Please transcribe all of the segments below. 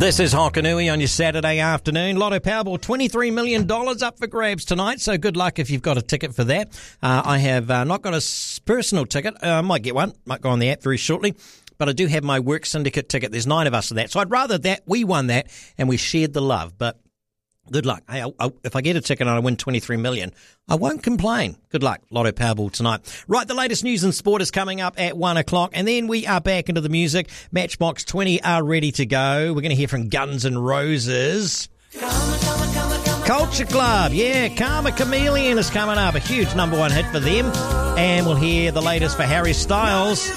This is Hokanui on your Saturday afternoon. Lotto Powerball, $23 million up for grabs tonight, so good luck if you've got a ticket for that. I have not got a personal ticket. I might get one. Might go on the app very shortly. But I do have my work syndicate ticket. There's 9 of us in that. So I'd rather that we won that and we shared the love. But good luck. Hey, if I get a ticket and I win $23 million, I won't complain. Good luck. Lotto Powerball tonight. Right, the latest news and sport is coming up at 1 o'clock. And then we are back into the music. Matchbox 20 are ready to go. We're going to hear from Guns N' Roses. Culture Club, yeah, Karma Chameleon is coming up. A huge #1 hit for them. And we'll hear the latest for Harry Styles.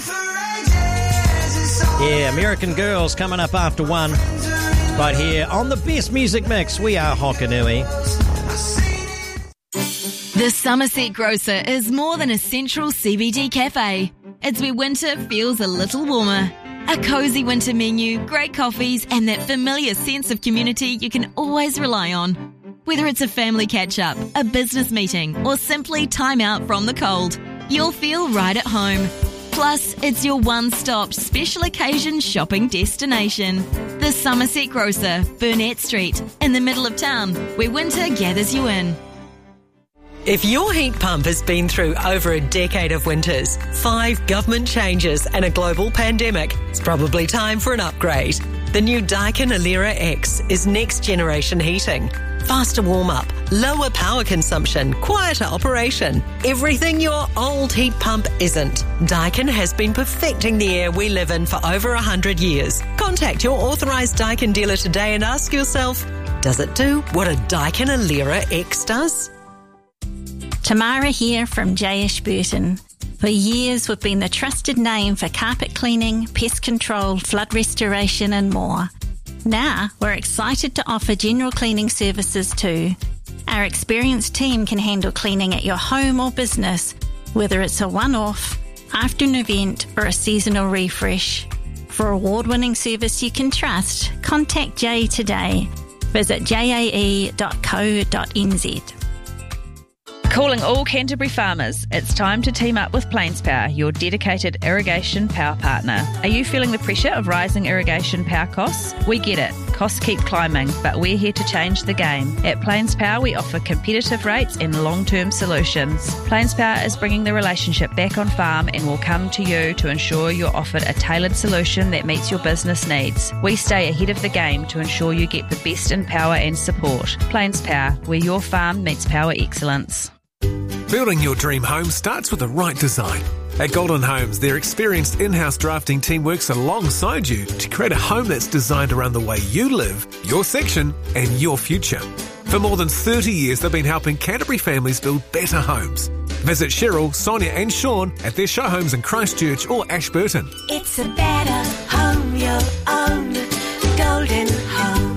Yeah, American Girls coming up after 1. Right here on the best music mix. We are Hokanui. The Somerset Grocer is more than a central CBD cafe. It's where winter feels a little warmer. A cosy winter menu, great coffees, and that familiar sense of community you can always rely on. Whether it's a family catch-up, a business meeting, or simply time out from the cold, you'll feel right at home. Plus, it's your one-stop special occasion shopping destination. The Somerset Grocer, Burnett Street, in the middle of town, where winter gathers you in. If your heat pump has been through over a decade of winters, 5 government changes and a global pandemic, it's probably time for an upgrade. The new Daikin Alera X is next-generation heating. Faster warm-up, lower power consumption, quieter operation. Everything your old heat pump isn't. Daikin has been perfecting the air we live in for over 100 years. Contact your authorised Daikin dealer today and ask yourself, does it do what a Daikin Alera X does? Tamara here from J. Ashburton. For years we've been the trusted name for carpet cleaning, pest control, flood restoration and more. Now we're excited to offer general cleaning services too. Our experienced team can handle cleaning at your home or business, whether it's a one-off, after an event or a seasonal refresh. For award-winning service you can trust, contact Jay today. Visit jae.co.nz. Calling all Canterbury farmers, it's time to team up with Plains Power, your dedicated irrigation power partner. Are you feeling the pressure of rising irrigation power costs? We get it. Costs keep climbing, but we're here to change the game. At Plains Power, we offer competitive rates and long-term solutions. Plains Power is bringing the relationship back on farm and will come to you to ensure you're offered a tailored solution that meets your business needs. We stay ahead of the game to ensure you get the best in power and support. Plains Power, where your farm meets power excellence. Building your dream home starts with the right design. At Golden Homes, their experienced in-house drafting team works alongside you to create a home that's designed around the way you live, your section, and your future. For more than 30 years, they've been helping Canterbury families build better homes. Visit Cheryl, Sonia and Sean at their show homes in Christchurch or Ashburton. It's a better home you'll own. Golden Homes.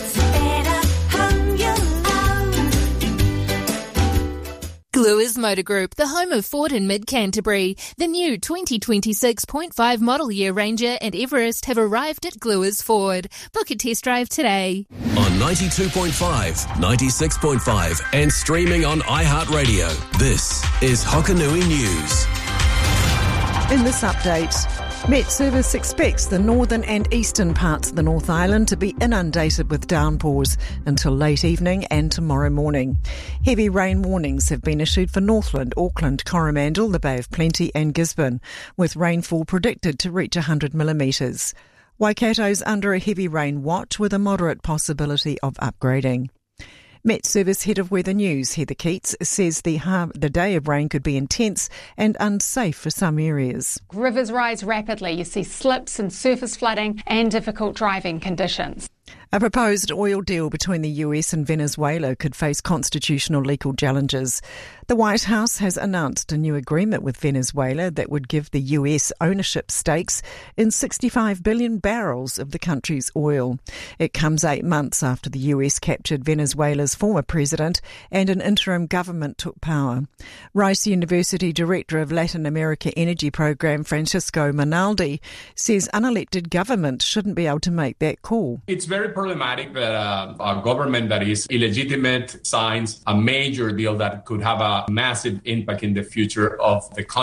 Gluers Motor Group, the home of Ford in mid-Canterbury. The new 2026.5 model year Ranger and Everest have arrived at Gluers Ford. Book a test drive today. On 92.5, 96.5 and streaming on iHeartRadio, this is Hokanui News. In this update, Met Service expects the northern and eastern parts of the North Island to be inundated with downpours until late evening and tomorrow morning. Heavy rain warnings have been issued for Northland, Auckland, Coromandel, the Bay of Plenty and Gisborne, with rainfall predicted to reach 100 millimetres. Waikato's under a heavy rain watch with a moderate possibility of upgrading. Met Service Head of Weather News, Heather Keats, says the day of rain could be intense and unsafe for some areas. Rivers rise rapidly. You see slips and surface flooding and difficult driving conditions. A proposed oil deal between the US and Venezuela could face constitutional legal challenges. The White House has announced a new agreement with Venezuela that would give the US ownership stakes in 65 billion barrels of the country's oil. It comes 8 months after the US captured Venezuela's former president and an interim government took power. Rice University Director of Latin America Energy Program, Francisco Minaldi, says unelected government shouldn't be able to make that call. It's very problematic that a government that is illegitimate signs a major deal that could have a massive impact in the future of the country.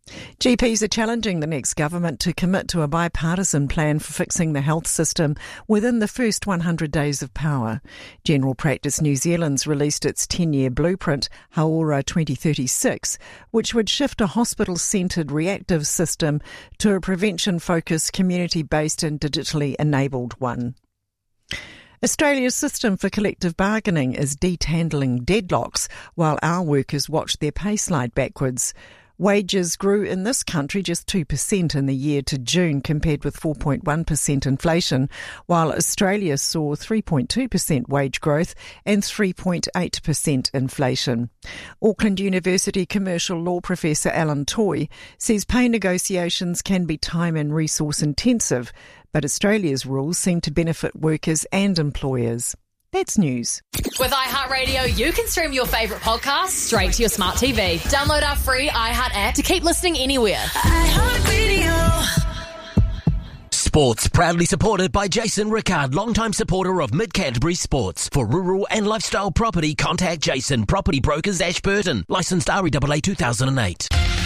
GPs are challenging the next government to commit to a bipartisan plan for fixing the health system within the first 100 days of power. General Practice New Zealand's released its 10-year blueprint, Hauora 2036, which would shift a hospital-centred reactive system to a prevention-focused, community-based and digitally enabled one. Australia's system for collective bargaining is detangling deadlocks while our workers watch their pay slide backwards. Wages grew in this country just 2% in the year to June compared with 4.1% inflation, while Australia saw 3.2% wage growth and 3.8% inflation. Auckland University commercial law professor Alan Toy says pay negotiations can be time and resource intensive, but Australia's rules seem to benefit workers and employers. That's news. With iHeartRadio, you can stream your favourite podcasts straight to your smart TV. Download our free iHeart app to keep listening anywhere. iHeartRadio. Sports proudly supported by Jason Rickard, longtime supporter of Mid-Canterbury Sports. For rural and lifestyle property, contact Jason, Property Brokers Ashburton. Licensed REAA 2008.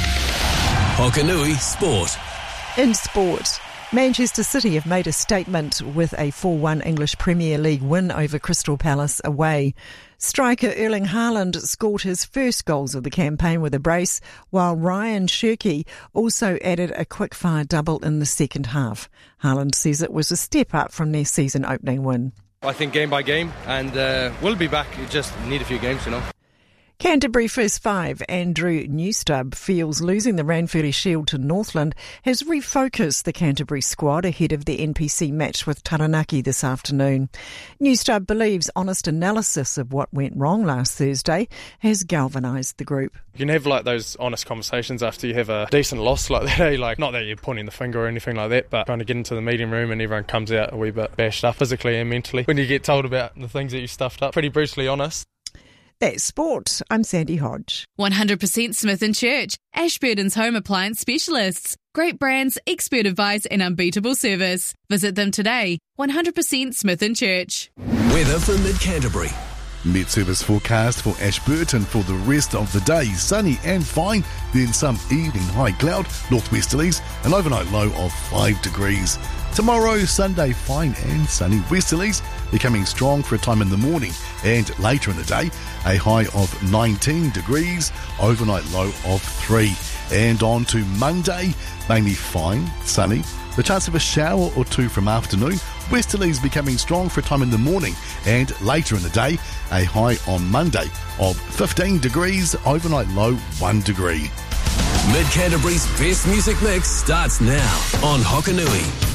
Hokanui Sport. In sport, Manchester City have made a statement with a 4-1 English Premier League win over Crystal Palace away. Striker Erling Haaland scored his first goals of the campaign with a brace, while Ryan Cherki also added a quick-fire double in the second half. Haaland says it was a step up from their season-opening win. I think game by game, and we'll be back. You just need a few games, Canterbury first five Andrew Newstub feels losing the Ranfurly Shield to Northland has refocused the Canterbury squad ahead of the NPC match with Taranaki this afternoon. Newstub believes honest analysis of what went wrong last Thursday has galvanised the group. You can have those honest conversations after you have a decent loss like that, not that you're pointing the finger or anything like that, but trying to get into the meeting room and everyone comes out a wee bit bashed up physically and mentally when you get told about the things that you stuffed up. Pretty brutally honest. That's sport. I'm Sandy Hodge. 100% Smith & Church, Ashburton's home appliance specialists. Great brands, expert advice and unbeatable service. Visit them today. 100% Smith & Church. Weather for Mid-Canterbury. Met Service forecast for Ashburton for the rest of the day. Sunny and fine, then some evening high cloud, northwesterlies, an overnight low of 5 degrees. Tomorrow, Sunday, fine and sunny westerlies, becoming strong for a time in the morning and later in the day, a high of 19 degrees, overnight low of 3. And on to Monday, mainly fine, sunny, the chance of a shower or two from afternoon, westerlies becoming strong for a time in the morning and later in the day, a high on Monday of 15 degrees, overnight low 1 degree. Mid-Canterbury's best music mix starts now on Hokanui.